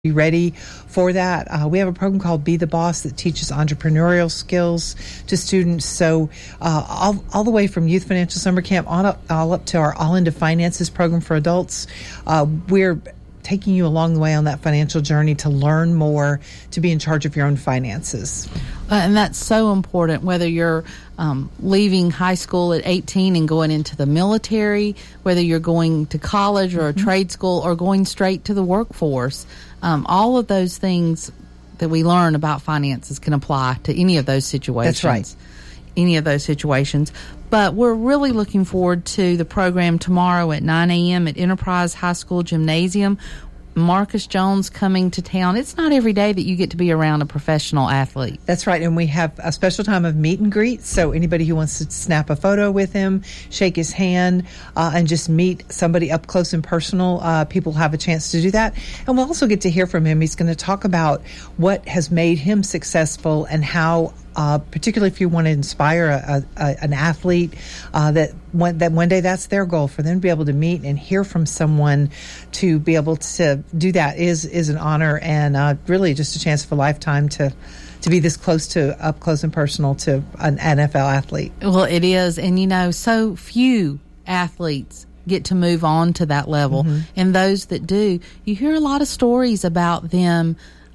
be ready for that. We have a program called Be the Boss that teaches entrepreneurial skills to students. So all the way from Youth Financial Summer Camp all up to our All Into Finances program for adults. We're taking you along the way on that financial journey to learn more, to be in charge of your own finances. And that's so important, whether you're leaving high school at 18 and going into the military, whether you're going to college or a trade school or going straight to the workforce. All of those things that we learn about finances can apply to any of those situations. That's right. Any of those situations. But we're really looking forward to the program tomorrow at 9 a.m. at Enterprise High School Gymnasium. Marcus Jones coming to town. It's not every day that you get to be around a professional athlete. That's right, and we have a special time of meet and greet, so anybody who wants to snap a photo with him, shake his hand, and just meet somebody up close and personal, people have a chance to do that. And we'll also get to hear from him. He's going to talk about what has made him successful and how, particularly if you want to inspire an athlete, that one day that's their goal, for them to be able to meet and hear from someone, to be able to do that is an honor, and really just a chance of a lifetime to be this up close and personal to an NFL athlete. Well, it is, and so few athletes get to move on to that level, and those that do, you hear a lot of stories about them.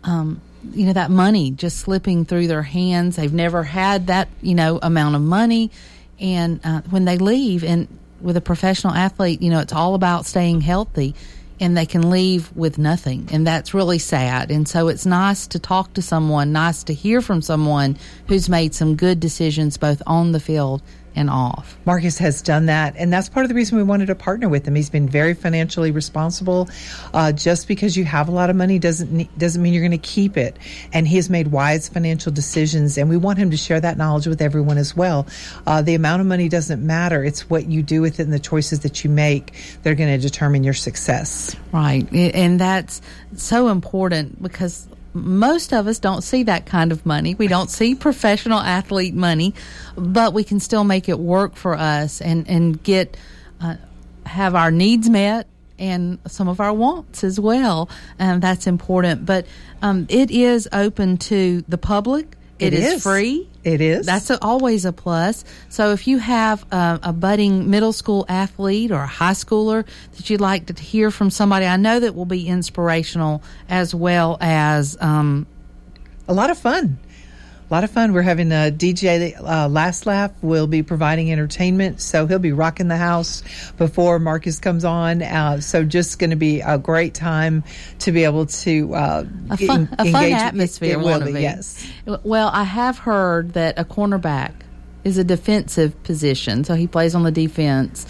That money just slipping through their hands. They've never had that, amount of money. And when they leave, and with a professional athlete, it's all about staying healthy, and they can leave with nothing. And that's really sad. And so it's nice to talk to someone, nice to hear from someone who's made some good decisions both on the field and off. Marcus has done that, and that's part of the reason we wanted to partner with him. He's been very financially responsible. Just because you have a lot of money doesn't mean you're going to keep it. And he has made wise financial decisions, and we want him to share that knowledge with everyone as well. The amount of money doesn't matter. It's what you do with it and the choices that you make that are going to determine your success. Right, and that's so important, because most of us don't see that kind of money. We don't see professional athlete money, but we can still make it work for us and get have our needs met and some of our wants as well. That's important. But it is open to the public. It is free. It is. That's always a plus. So if you have a budding middle school athlete or a high schooler that you'd like to hear from somebody, I know that will be inspirational, as well as a lot of fun. A lot of fun. We're having a DJ, Last Laugh, will be providing entertainment, so he'll be rocking the house before Marcus comes on. So just going to be a great time to be able to a fun atmosphere. It will be, yes. Well, I have heard that a cornerback is a defensive position, so he plays on the defense,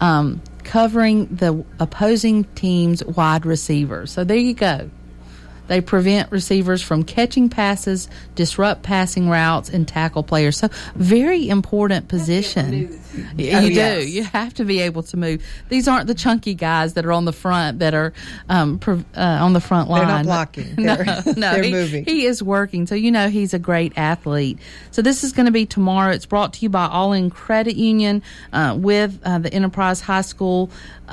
covering the opposing team's wide receivers. So there you go. They prevent receivers from catching passes, disrupt passing routes, and tackle players. So, very important position. You do. You have to be able to move. These aren't the chunky guys that are on the front that are on the front line. They're not blocking. They're moving. He is working. So, he's a great athlete. So, this is going to be tomorrow. It's brought to you by All In Credit Union with the Enterprise High School.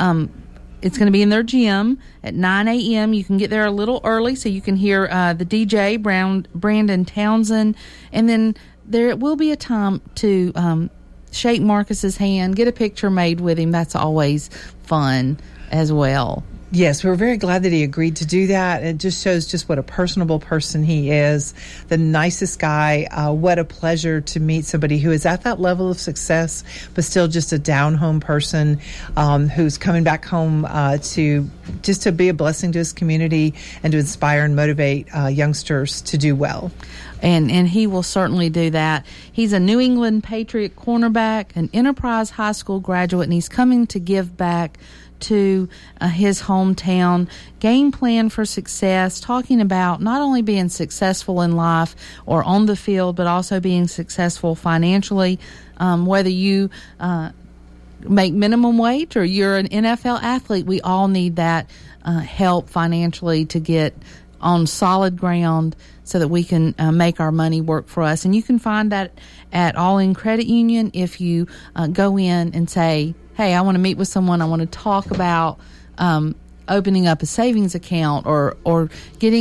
It's going to be in their gym at 9 a.m. You can get there a little early so you can hear the DJ, Brandon Townsend. And then there will be a time to shake Marcus's hand, get a picture made with him. That's always fun as well. Yes, we're very glad that he agreed to do that. It just shows just what a personable person he is, the nicest guy. What a pleasure to meet somebody who is at that level of success, but still just a down-home person who's coming back home to be a blessing to his community and to inspire and motivate youngsters to do well. And he will certainly do that. He's a New England Patriot cornerback, an Enterprise High School graduate, and he's coming to give back to his hometown. Game plan for success, talking about not only being successful in life or on the field, but also being successful financially, whether you make minimum wage or you're an NFL athlete. We all need that help financially to get on solid ground so that we can make our money work for us. And you can find that at All In Credit Union if you go in and say, hey, I want to meet with someone. I want to talk about opening up a savings account or getting